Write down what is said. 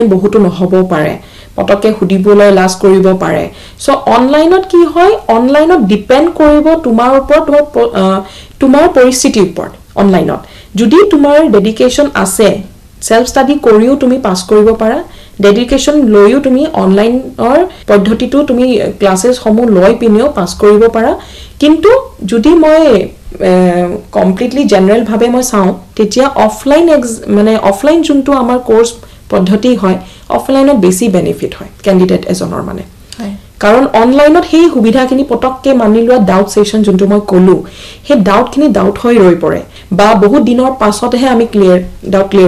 বহুতো নহব পাৰে পটকে হুদিবলৈ লাজ কৰিব পাৰে সো অনলাইনত কি হয় অনলাইনত ডিপেন্ড কৰিব তোমাৰ ওপৰত তোমাৰ পৰিস্থিতিৰ ওপৰত অনলাইনত যদি তোমাৰ ডেডিকেশন আছে সেলফ স্টাডি কৰিও তুমি পাস কৰিব পাৰা ডেডিকেশন লৈও তুমি অনলাইনৰ পদ্ধতিটো তুমি ক্লাसेस সমূহ লৈ পিনেও পাস কৰিব পাৰা কিন্তু যদি মই কমপ্লিটলি জেনাৰেল ভাবে মই চাও তেতিয়া অফলাইন মানে অফলাইন যোনটো আমাৰ কোর্স পদ্ধতি হয় অফলাইনত বেছি বেনিফিট হয় ক্যান্ডিডেট এজনৰ মানে কাৰণ অনলাইনত সেই সুবিধাখিনি পটককে মানি লোৱা ডাউট সেশন যোনটো মই কলো সেই ডাউটখিনি ডাউট হৈ ৰৈ পৰে বা বহুত দিনৰ পাছতহে আমি ডাউট ক্লিয়াৰ